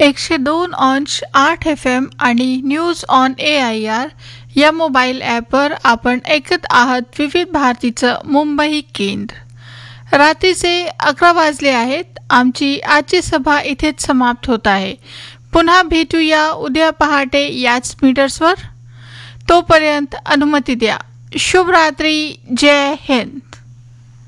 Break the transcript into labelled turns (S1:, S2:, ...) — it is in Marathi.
S1: 102.8 FM आणि न्यूज ऑन AIR या मोबाईल ॲपवर आपण ऐकत आहात विविध भारतीचं मुंबई केंद्र। रात्रीचे 11 वाजले आहेत। आमची आजची सभा इथेच समाप्त होत आहे। पुन्हा भेटूया उद्या पहाटे याच मीटर्सवर। तोपर्यंत अनुमती द्या। शुभ रात्री। जय हिंद।